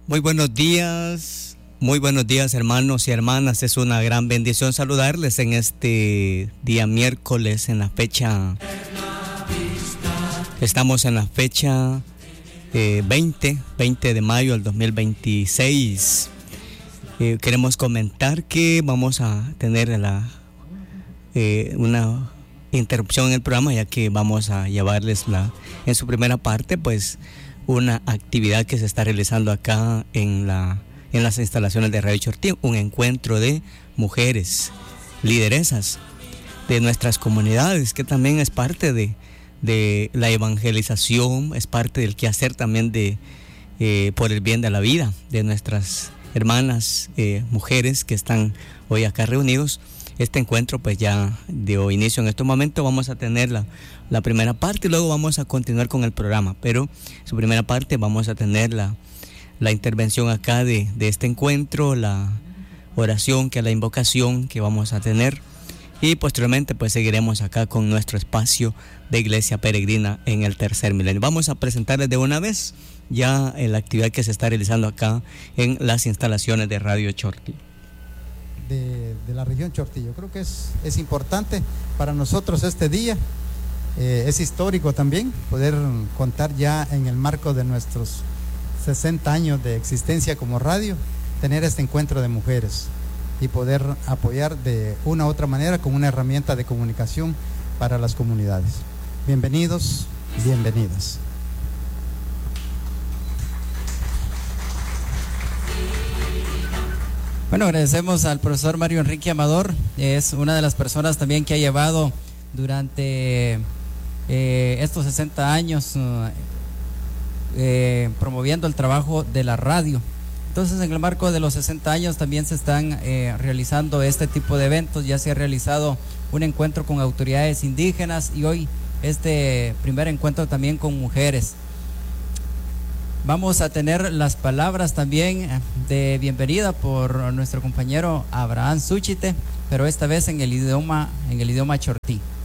Muy buenos días hermanos y hermanas. Es una gran bendición saludarles en este día miércoles en la fecha. Estamos en la fecha 20 de mayo del 2026. Queremos comentar que vamos a tener una interrupción en el programa, ya que vamos a llevarles en su primera parte pues una actividad que se está realizando acá en las instalaciones de Radio Chortí, un encuentro de mujeres lideresas de nuestras comunidades, que también es parte de la evangelización, es parte del quehacer también por el bien de la vida de nuestras hermanas mujeres que están hoy acá reunidos. Este encuentro pues ya dio inicio en este momento. Vamos a tener la primera parte y luego vamos a continuar con el programa, pero en su primera parte vamos a tener la intervención acá de este encuentro, la oración, que es la invocación que vamos a tener, y posteriormente pues seguiremos acá con nuestro espacio de Iglesia Peregrina en el Tercer Milenio. Vamos a presentarles de una vez ya la actividad que se está realizando acá en las instalaciones de Radio Chortí. De la región Chortí. Yo creo que es importante para nosotros este día, es histórico también poder contar ya en el marco de nuestros 60 años de existencia como radio, tener este encuentro de mujeres y poder apoyar de una u otra manera con una herramienta de comunicación para las comunidades. Bienvenidos, bienvenidas. Bueno, agradecemos al profesor Mario Enrique Amador. Es una de las personas también que ha llevado durante estos 60 años promoviendo el trabajo de la radio. Entonces, en el marco de los 60 años también se están realizando este tipo de eventos. Ya se ha realizado un encuentro con autoridades indígenas y hoy este primer encuentro también con mujeres. Vamos a tener las palabras también de bienvenida por nuestro compañero Abraham Suchite, pero esta vez en el idioma chortí.